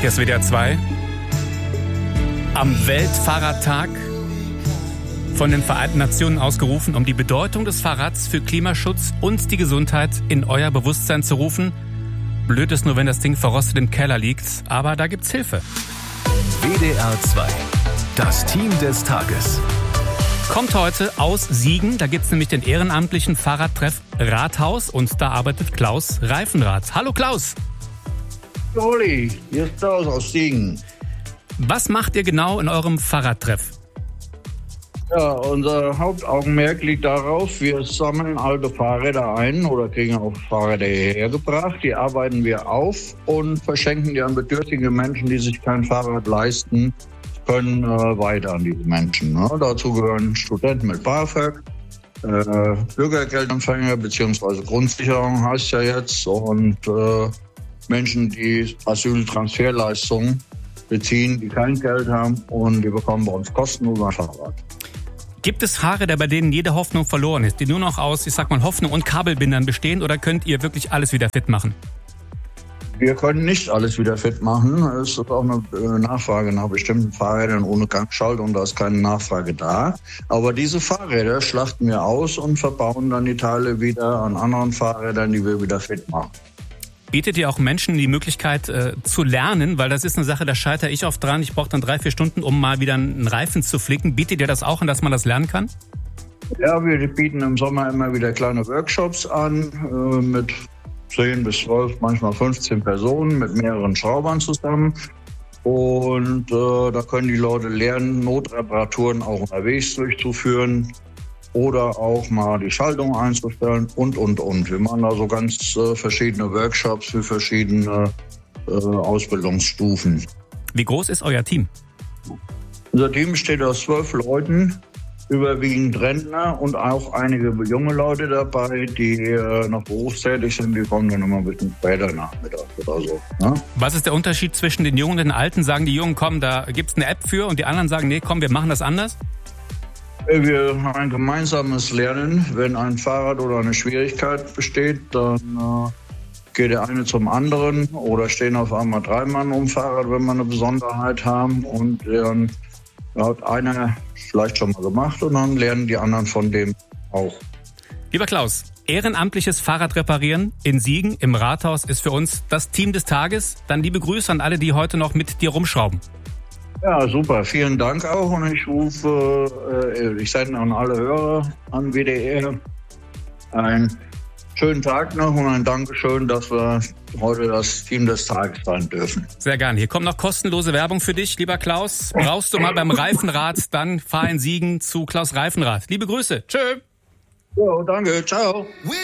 Hier ist WDR 2. Am Weltfahrradtag von den Vereinten Nationen ausgerufen, um die Bedeutung des Fahrrads für Klimaschutz und die Gesundheit in euer Bewusstsein zu rufen. Blöd ist nur, wenn das Ding verrostet im Keller liegt, aber da gibt's Hilfe. WDR 2, das Team des Tages. Kommt heute aus Siegen, da gibt's nämlich den ehrenamtlichen Fahrradtreff Rathaus und da arbeitet Klaus Reifenrath. Hallo Klaus! Olli, hier ist Klaus aus Siegen. Was macht ihr genau in eurem Fahrradtreff? Ja, unser Hauptaugenmerk liegt darauf, wir sammeln alte Fahrräder ein oder kriegen auch Fahrräder hierher gebracht. Die arbeiten wir auf und verschenken die an bedürftige Menschen, die sich kein Fahrrad leisten können, weiter an diese Menschen. Ne? Dazu gehören Studenten mit BAföG, Bürgergeldempfänger bzw. Grundsicherung heißt ja jetzt und Menschen, die Asyltransferleistungen beziehen, die kein Geld haben und die bekommen bei uns kostenlos ein Fahrrad. Gibt es Fahrräder, bei denen jede Hoffnung verloren ist, die nur noch aus, Hoffnung und Kabelbindern bestehen, oder könnt ihr wirklich alles wieder fit machen? Wir können nicht alles wieder fit machen. Es ist auch eine Nachfrage nach bestimmten Fahrrädern ohne Gangschaltung, da ist keine Nachfrage da. Aber diese Fahrräder schlachten wir aus und verbauen dann die Teile wieder an anderen Fahrrädern, die wir wieder fit machen. Bietet ihr auch Menschen die Möglichkeit zu lernen? Weil das ist eine Sache, da scheitere ich oft dran. Ich brauche dann 3-4 Stunden, um mal wieder einen Reifen zu flicken. Bietet ihr das auch an, dass man das lernen kann? Ja, wir bieten im Sommer immer wieder kleine Workshops an mit 10 bis 12, manchmal 15 Personen mit mehreren Schraubern zusammen. Und da können die Leute lernen, Notreparaturen auch unterwegs durchzuführen. Oder auch mal die Schaltung einzustellen und. Wir machen also ganz verschiedene Workshops für verschiedene Ausbildungsstufen. Wie groß ist euer Team? Unser Team besteht aus 12 Leuten, überwiegend Rentner und auch einige junge Leute dabei, die noch berufstätig sind. Die kommen dann immer ein bisschen später Nachmittag oder so. Ne? Was ist der Unterschied zwischen den Jungen und den Alten? Sagen die Jungen, komm, da gibt's eine App für, und die anderen sagen, nee, komm, wir machen das anders? Wir haben ein gemeinsames Lernen. Wenn ein Fahrrad oder eine Schwierigkeit besteht, dann geht der eine zum anderen oder stehen auf einmal 3 Mann um Fahrrad, wenn wir eine Besonderheit haben. Und dann hat einer vielleicht schon mal gemacht und dann lernen die anderen von dem auch. Lieber Klaus, ehrenamtliches Fahrradreparieren in Siegen im Rathaus ist für uns das Team des Tages. Dann liebe Grüße an alle, die heute noch mit dir rumschrauben. Ja, super. Vielen Dank auch. Und ich sende an alle Hörer an WDR einen schönen Tag noch und ein Dankeschön, dass wir heute das Team des Tages sein dürfen. Sehr gerne. Hier kommt noch kostenlose Werbung für dich, lieber Klaus. Brauchst du mal beim Reifenrath, dann fahr in Siegen zu Klaus Reifenrath. Liebe Grüße. Tschö. Ja, danke. Ciao.